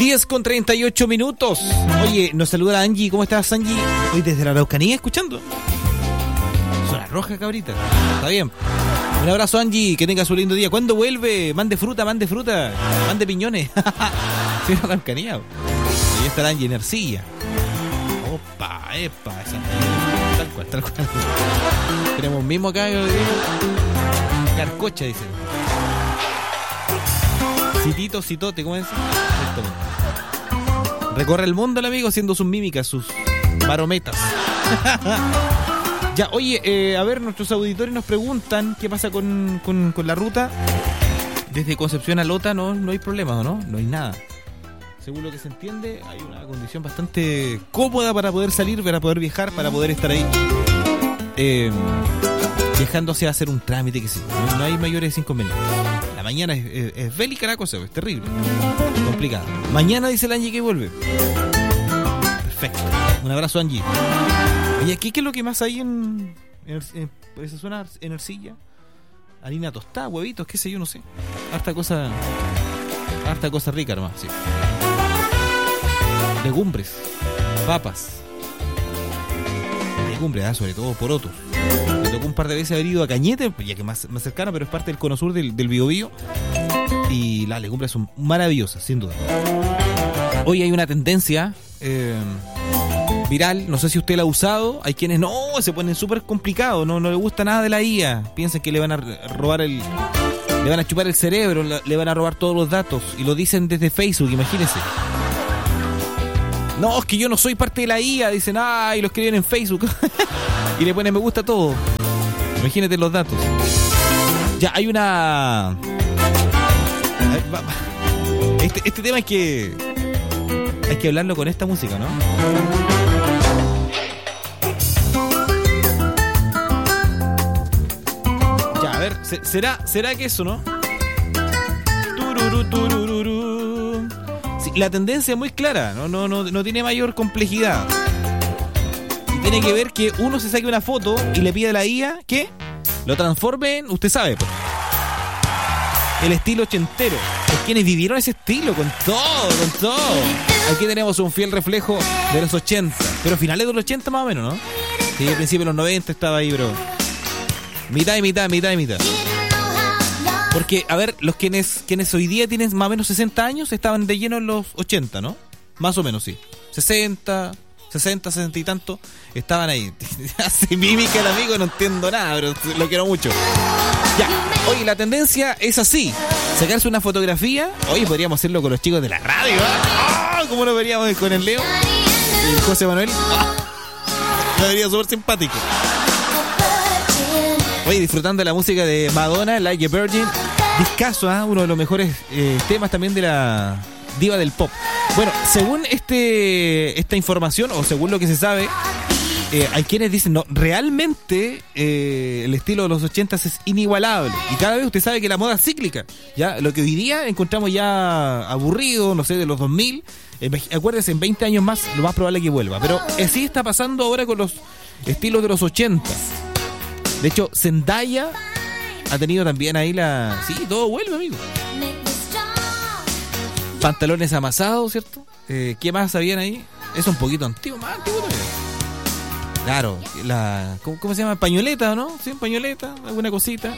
10:38. Oye, nos saluda Angie. ¿Cómo estás, Angie? Hoy desde la Araucanía escuchando. Zona roja, cabrita. Está bien. Un abrazo, Angie. Que tenga su lindo día. ¿Cuándo vuelve? Mande fruta. Mande piñones. Sí, la Araucanía. Ahí está la Angie en Ercilla. Opa, epa. Tal cual. Tenemos un mismo acá. Carcocha, dicen. Citote, ¿cómo es? Recorre el mundo el amigo haciendo sus mímicas, sus barometas. Ya, oye, a ver, nuestros auditores nos preguntan qué pasa con la ruta. Desde Concepción a Lota no hay problema, ¿no? No hay nada. Según lo que se entiende, hay una condición bastante cómoda para poder salir, para poder viajar, para poder estar ahí. Viajándose a hacer un trámite que sí. No hay mayores inconvenientes. La mañana es bélica la cosa, es terrible. Complicada. Mañana dice la Angie que vuelve. Perfecto. Un abrazo, Angie. Oye, ¿qué es lo que más hay en esa zona, en Ercilla? Harina tostada, huevitos, qué sé yo, no sé. Harta cosa rica nomás, sí. Legumbres, papas. Legumbres, sobre todo porotos. Me tocó un par de veces haber ido a Cañete, ya que más cercano, pero es parte del cono sur del Biobío. Y las legumbres son maravillosas, sin duda. Hoy hay una tendencia viral, no sé si usted la ha usado. Hay quienes se ponen súper complicados, no le gusta nada de la IA. Piensan que le van a robar le van a chupar el cerebro, le van a robar todos los datos. Y lo dicen desde Facebook, imagínense. No, es que yo no soy parte de la IA, dicen, y lo escriben en Facebook. Y le ponen me gusta a todo. Imagínate los datos. Ya, hay una... Este tema hay que hablarlo con esta música, ¿no? Ya, a ver, ¿será que eso, no? Sí, la tendencia es muy clara, no tiene mayor complejidad. Y tiene que ver que uno se saque una foto y le pide a la IA que lo transforme en, usted sabe, pues, el estilo ochentero. Pues quienes vivieron ese estilo, con todo. Aquí tenemos un fiel reflejo de los 80, pero finales de los 80 más o menos, ¿no? Sí, al principio de los 90 estaba ahí, bro. Mitad y mitad. Porque, a ver, los quienes hoy día tienen más o menos 60 años estaban de lleno en los 80, ¿no? Más o menos, sí. 60 y tanto estaban ahí. Hace mímica el amigo, no entiendo nada, pero lo quiero mucho. Ya, oye, la tendencia es así. Sacarse una fotografía. Oye, podríamos hacerlo con los chicos de la radio, ¿eh? ¿Cómo lo veríamos con el Leo? Y el José Manuel. Me vería súper simpático. Oye, disfrutando de la música de Madonna, Like a Virgin. Discaso, uno de los mejores temas también de la diva del pop. Bueno, según esta información, o según lo que se sabe, hay quienes dicen, no, realmente el estilo de los 80s es inigualable. Y cada vez usted sabe que la moda es cíclica. Ya, lo que hoy día encontramos ya aburrido, no sé, de los 2000, acuérdense, en 20 años más lo más probable es que vuelva. Pero así está pasando ahora con los estilos de los 80s. De hecho, Zendaya ha tenido también ahí sí, todo vuelve, amigo. Pantalones amasados, ¿cierto? ¿Qué más habían ahí? Es un poquito antiguo, más antiguo todavía. Claro, ¿cómo se llama? Pañoleta, ¿no? Sí, pañoleta, alguna cosita.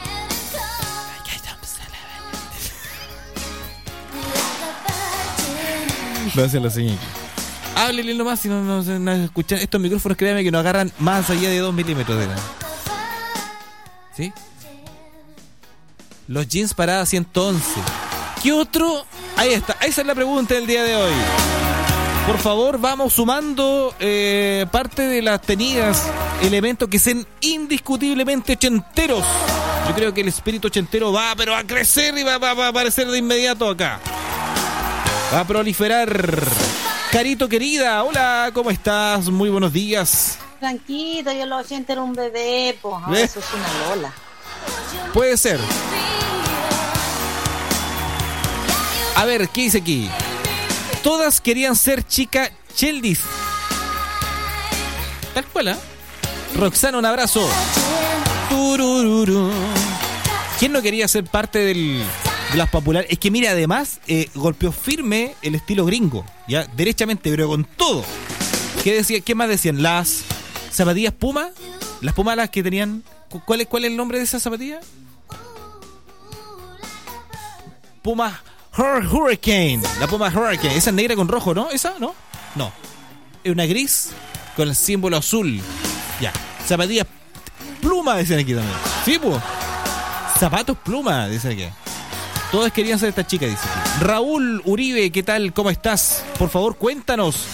Lo hacen la señora. Háblele nomás si no escuchan. Estos micrófonos, créanme que no agarran más allá de 2 milímetros de nada. ¿Sí? Los jeans Parada 111. ¿Qué otro? Ahí está, esa es la pregunta del día de hoy. Por favor, vamos sumando parte de las tenidas, elementos que sean indiscutiblemente ochenteros. Yo creo que el espíritu ochentero va a crecer y va a aparecer de inmediato acá. Va a proliferar. Carito querida, hola, ¿cómo estás? Muy buenos días. Tranquilo, yo los 80 era un bebé, pues ahora eso es una lola. Puede ser. A ver, ¿qué dice aquí? Todas querían ser chica Cheldis. Tal cual, ¿eh? Roxana, un abrazo. Turururu. ¿Quién no quería ser parte del las populares. Es que mira, además, golpeó firme el estilo gringo, ya, derechamente, pero con todo. ¿Qué más decían? Las zapatillas Puma, las Puma las que tenían... ¿Cuál es el nombre de esa zapatilla? Puma Hurricane. La Puma Hurricane. Esa es negra con rojo, ¿no? ¿Esa? ¿No? No. Es una gris con el símbolo azul. Ya. Zapatillas Pluma, dicen aquí también. Sí, pues. Zapatos Pluma, dicen aquí. Todos querían ser esta chica, dice aquí. Raúl Uribe, ¿qué tal? ¿Cómo estás? Por favor, cuéntanos.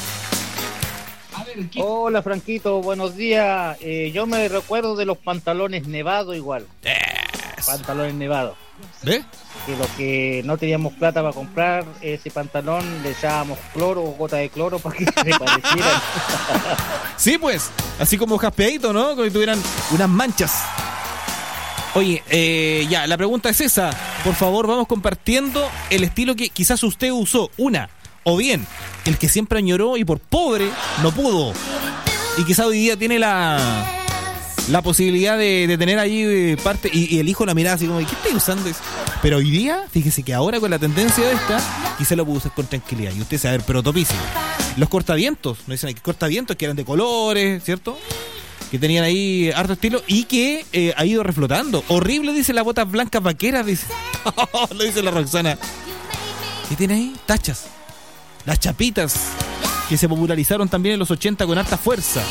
Hola, Franquito, buenos días. Yo me recuerdo de los pantalones nevados igual. Pantalones nevados. ¿Ves? Que los que no teníamos plata para comprar ese pantalón, le echábamos cloro o gota de cloro para que se parecieran. Sí, pues, así como jaspeadito, ¿no? Como si tuvieran unas manchas. Oye, ya, la pregunta es esa. Por favor, vamos compartiendo el estilo que quizás usted usó. O bien, el que siempre añoró y por pobre no pudo. Y quizás hoy día tiene la posibilidad de tener ahí parte. Y el hijo la miraba así como, ¿qué estoy usando eso? Pero hoy día, fíjese que ahora con la tendencia de esta, quizás lo pudo usar con tranquilidad. Y usted sabe, pero topísimo. Los cortavientos, no dicen aquí cortavientos que eran de colores, ¿cierto? Que tenían ahí harto estilo y que ha ido reflotando. Horrible, dice las botas blancas vaqueras, dice. Lo dice la Roxana. ¿Qué tiene ahí? Tachas. Las chapitas, que se popularizaron también en los 80 con harta fuerza.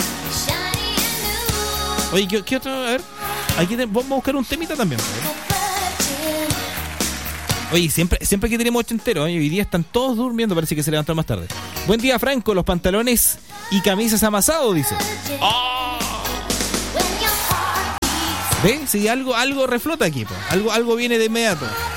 Oye, ¿qué otro? A ver, aquí vamos a buscar un temita también. Oye, siempre que tenemos ochenteros, hoy día están todos durmiendo, parece que se levantan más tarde. Buen día, Franco, los pantalones y camisas amasados, dice. ¡Oh! ¿Ves? Sí, algo reflota aquí, po. Algo viene de inmediato.